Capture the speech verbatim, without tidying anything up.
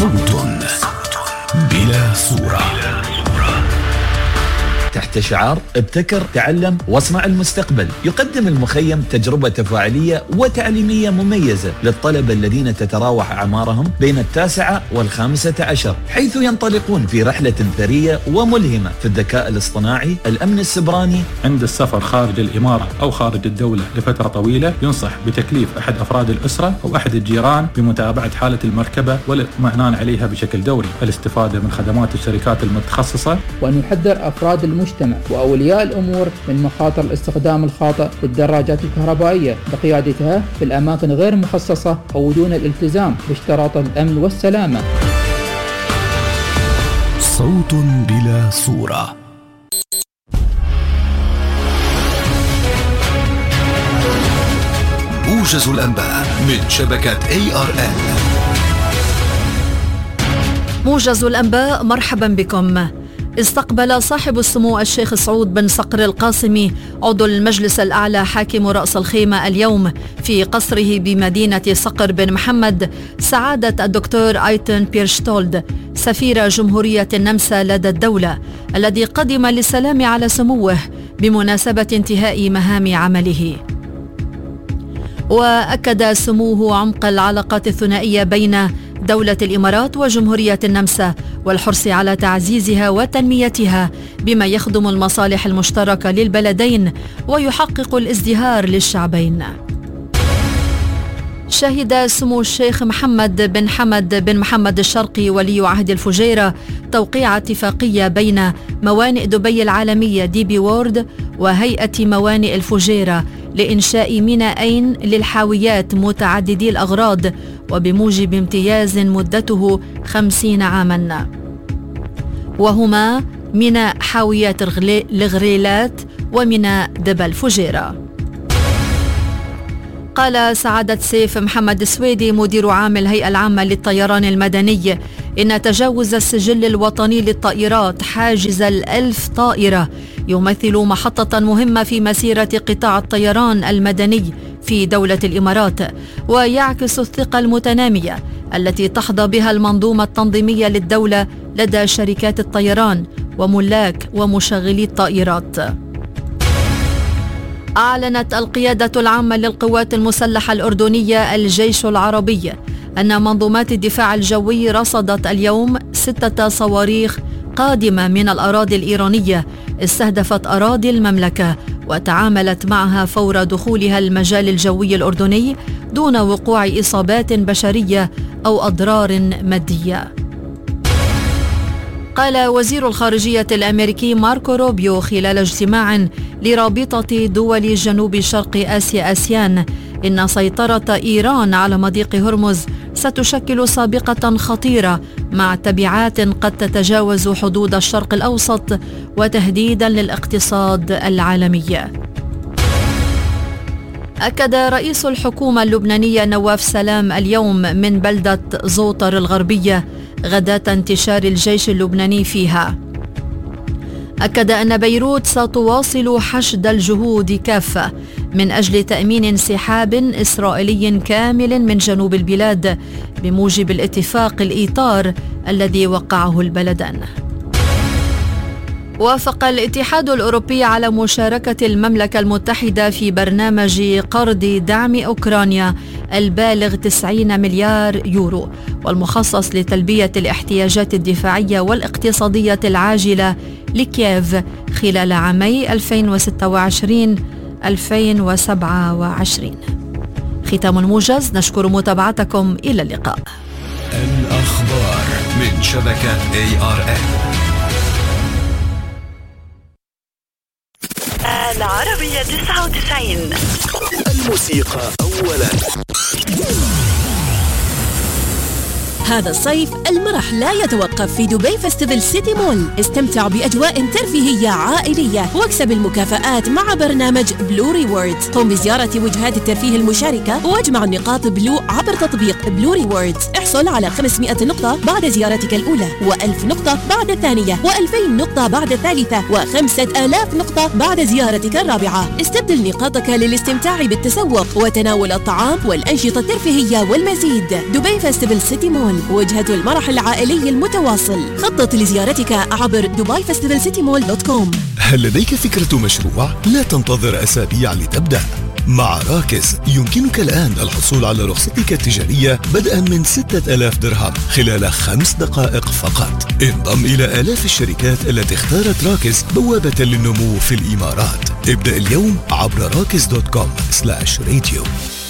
صوت بلا صورة. تحت شعار ابتكر تعلم واصنع المستقبل، يقدم المخيم تجربة تفاعلية وتعليمية مميزة للطلبة الذين تتراوح أعمارهم بين التاسعة والخامسة عشر، حيث ينطلقون في رحلة ثرية وملهمة في الذكاء الاصطناعي، الأمن السبراني. عند السفر خارج الإمارة أو خارج الدولة لفترة طويلة ينصح بتكليف أحد أفراد الأسرة أو أحد الجيران بمتابعة حالة المركبة والاطمئنان عليها بشكل دوري، الاستفادة من خدمات الشركات المتخصصة، وأن يحذر أفراد المجتمع وأولياء الأمور من مخاطر الاستخدام الخاطئ للدراجات الكهربائية بقيادتها في الأماكن غير مخصصة أو دون الالتزام باشتراط الأمن والسلامة. صوت بلا صورة. موجز الأنباء من شبكة إيه آر إل. موجز الأنباء، مرحبا بكم. استقبل صاحب السمو الشيخ سعود بن صقر القاسمي عضو المجلس الأعلى حاكم رأس الخيمة اليوم في قصره بمدينة صقر بن محمد سعادة الدكتور أيتن بيرشتولد سفير جمهورية النمسا لدى الدولة، الذي قدم للسلام على سموه بمناسبة انتهاء مهام عمله. وأكد سموه عمق العلاقات الثنائية بين دولة الإمارات وجمهورية النمسا والحرص على تعزيزها وتنميتها بما يخدم المصالح المشتركة للبلدين ويحقق الازدهار للشعبين. شهد سمو الشيخ محمد بن حمد بن محمد الشرقي ولي عهد الفجيرة توقيع اتفاقية بين موانئ دبي العالمية دي بي وورد وهيئة موانئ الفجيرة لإنشاء ميناءين للحاويات متعددي الأغراض وبموجب امتياز مدته خمسين عاما، وهما ميناء حاويات الغريلات وميناء دبا الفجيرة. قال سعادة سيف محمد السويدي مدير عام الهيئة العامة للطيران المدني إن تجاوز السجل الوطني للطائرات حاجز الألف طائرة يمثل محطة مهمة في مسيرة قطاع الطيران المدني في دولة الإمارات، ويعكس الثقة المتنامية التي تحظى بها المنظومة التنظيمية للدولة لدى شركات الطيران وملاك ومشغلي الطائرات. أعلنت القيادة العامة للقوات المسلحة الأردنية الجيش العربي أن منظومات الدفاع الجوي رصدت اليوم ستة صواريخ قادمة من الأراضي الإيرانية استهدفت أراضي المملكة وتعاملت معها فور دخولها المجال الجوي الأردني دون وقوع إصابات بشرية أو أضرار مادية. قال وزير الخارجية الأمريكي ماركو روبيو خلال اجتماع لرابطة دول جنوب شرق آسيا آسيان إن سيطرة إيران على مضيق هرمز ستشكل سابقة خطيرة مع تبعات قد تتجاوز حدود الشرق الأوسط وتهديدا للاقتصاد العالمي. أكد رئيس الحكومة اللبنانية نواف سلام اليوم من بلدة زوطر الغربية غداة انتشار الجيش اللبناني فيها. أكد أن بيروت ستواصل حشد الجهود كافة من أجل تأمين انسحاب إسرائيلي كامل من جنوب البلاد بموجب الاتفاق الإطار الذي وقعه البلدان. وافق الاتحاد الأوروبي على مشاركة المملكة المتحدة في برنامج قرض دعم أوكرانيا البالغ تسعين مليار يورو والمخصص لتلبية الاحتياجات الدفاعية والاقتصادية العاجلة لكييف خلال عامي ألفين وستة وعشرين ألفين وسبعة وعشرين. ختام الموجز، نشكر متابعتكم، إلى اللقاء. الأخبار من شبكة إيه آر إل. العربية تسعة وتسعين. الموسيقى أولا. هذا الصيف المرح لا يتوقف في دبي فيستيفال سيتي مول. استمتع بأجواء ترفيهية عائلية واكسب المكافآت مع برنامج بلو ريوردز. قم بزيارة وجهات الترفيه المشاركة واجمع النقاط بلو عبر تطبيق بلو ريوردز. احصل على خمسمائة نقطة بعد زيارتك الأولى وألف نقطة بعد الثانية وألفين نقطة بعد الثالثة وخمسة آلاف نقطة بعد زيارتك الرابعة. استبدل نقاطك للاستمتاع بالتسوق وتناول الطعام والأنشطة الترفيهية والمزيد. دبي فيستيفال سيتي مول مول، وجهة المرح العائلي المتواصل. خطط لزيارتك عبر دبي فيستيفال سيتي مول دوت كوم. هل لديك فكرة مشروع؟ لا تنتظر أسابيع لتبدأ. مع راكز يمكنك الآن الحصول على رخصتك التجارية بدءا من ستة آلاف درهم خلال خمس دقائق فقط. انضم إلى آلاف الشركات التي اختارت راكز بوابة للنمو في الإمارات. ابدأ اليوم عبر راكز دوت كوم سلاش راديو.